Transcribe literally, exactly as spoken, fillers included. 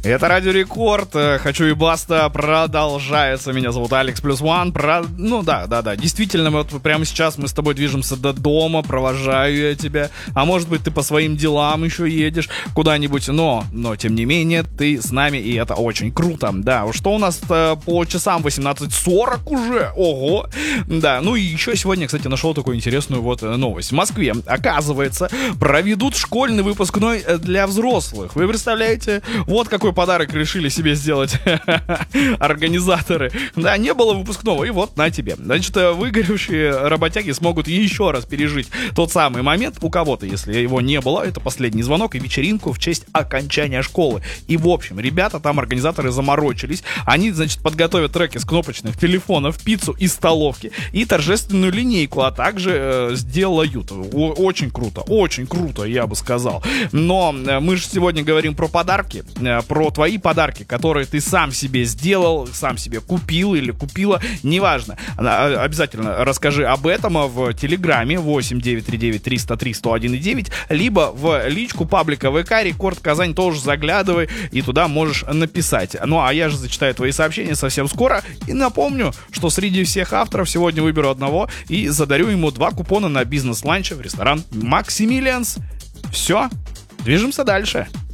Это Радио Рекорд. Хочу и баста. Продолжается. Меня зовут Алекс Плюс Ван. Про... Ну да, да, да. Действительно, вот прямо сейчас мы с тобой движемся до дома. Провожаю я тебя. А может быть, ты по своим делам еще едешь куда-нибудь. Но, но тем не менее, ты с нами, и это очень круто. Да, что у нас по часам? восемнадцать сорок уже. Ого. Да, ну и еще сегодня, кстати, нашел такую интересную вот новость. В Москве, оказывается, проведут школьный выпускной для взрослых. Вы представляете? Вот какой подарок решили себе сделать организаторы. Да, не было выпускного, и вот на тебе. Значит, выгоревшие работяги смогут еще раз пережить тот самый момент у кого-то, если его не было. Это последний звонок и вечеринку в честь окончания школы. И, в общем, ребята там, организаторы, заморочились. Они, значит, подготовят треки с кнопочных телефонов, пиццу из столовки и торжественную линейку, а также э, сделают. О- очень круто, очень круто, я бы сказал. Но э, мы же сегодня говорим про подарки, э, про твои подарки, которые ты сам себе сделал, сам себе купил или купила, неважно. Обязательно расскажи об этом в Телеграме восемь девятьсот тридцать девять триста три сто один девять, либо в личку паблика ВК Рекорд Казань тоже заглядывай и туда можешь написать. Ну а я же зачитаю твои сообщения совсем скоро и напомню, что среди всех авторов сегодня выберу одного и задарю ему два купона на бизнес-ланч в ресторан Максимилианс. Все, движемся дальше.